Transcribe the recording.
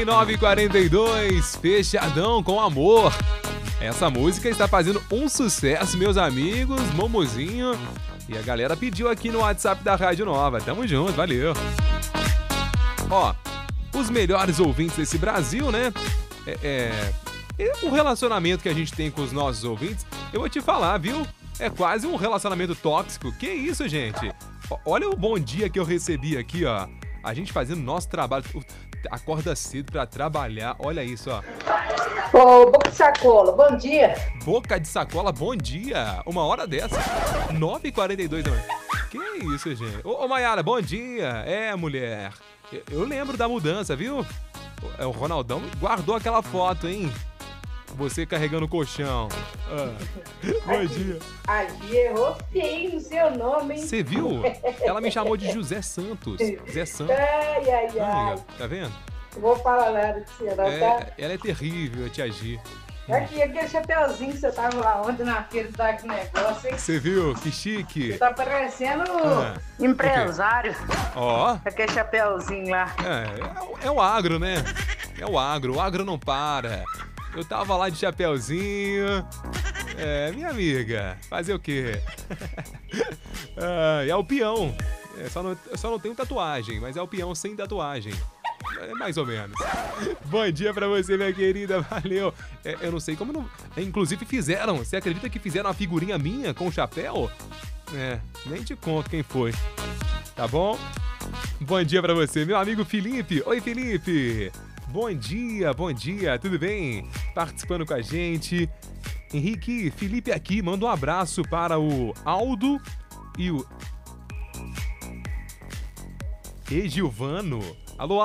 9h42, Fechadão com Amor. Essa música está fazendo um sucesso, meus amigos, Momozinho. E a galera pediu aqui no WhatsApp da Rádio Nova. Tamo junto, valeu. Ó, os melhores ouvintes desse Brasil, né? O relacionamento que a gente tem com os nossos ouvintes, eu vou te falar, viu? É quase um relacionamento tóxico. Que isso, gente? Olha o bom dia que eu recebi aqui, ó. A gente fazendo nosso trabalho. Acorda cedo pra trabalhar. Olha isso, ó. Ô, Boca de Sacola, bom dia. Boca de Sacola, bom dia. Uma hora dessa. 9h42 da manhã. Que isso, gente? Ô, Mayara, bom dia. Mulher. Eu lembro da mudança, viu? O Ronaldão guardou aquela foto, hein? Você carregando o colchão. Bom dia. A Gia errou feio no seu nome, hein? Você viu? Ela me chamou de José Santos. Zé Santos. Ai. Tá vendo? Não vou falar nada de você, não, tá? Ela é terrível, a tia Gi. Aqui, aquele chapeuzinho que você tava lá ontem na feira do negócio, hein? Você viu? Que chique. Você tá parecendo empresário. Ó. Aquele chapeuzinho lá. É o agro, né? É o agro não para. Eu tava lá de chapeuzinho. Minha amiga, fazer o quê? É o peão. Só não tenho tatuagem, mas é o peão sem tatuagem. Mais ou menos. Bom dia pra você, minha querida. Valeu. Eu não sei como não... Inclusive fizeram. Você acredita que fizeram uma figurinha minha com o chapéu? Nem te conto quem foi. Tá bom? Bom dia pra você, meu amigo Felipe. Oi, Felipe. Bom dia, tudo bem? Participando com a gente. Henrique, Felipe aqui, manda um abraço para o Aldo e o Egilvano. Alô,